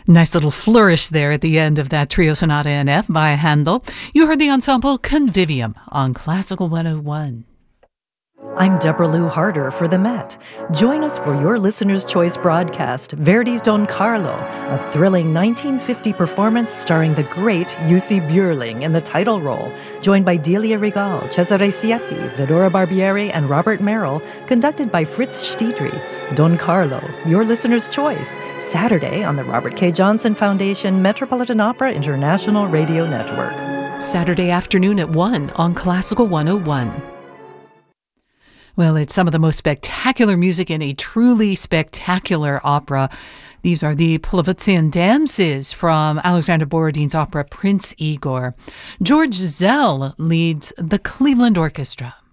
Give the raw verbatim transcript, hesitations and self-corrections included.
Nice little flourish there at the end of that Trio Sonata in F by Handel. You heard the ensemble Convivium on Classical one oh one. I'm Deborah Lou Harder for the Met. Join us for your Listener's Choice broadcast, Verdi's Don Carlo, a thrilling nineteen fifty performance starring the great Jussi Björling in the title role, joined by Delia Regal, Cesare Siepi, Vidora Barbieri, and Robert Merrill, conducted by Fritz Stiedry. Don Carlo, your Listener's Choice, Saturday on the Robert K. Johnson Foundation Metropolitan Opera International Radio Network. Saturday afternoon at one on Classical one oh one. Well, it's some of the most spectacular music in a truly spectacular opera. These are the Polovtsian dances from Alexander Borodin's opera Prince Igor. George Szell leads the Cleveland Orchestra.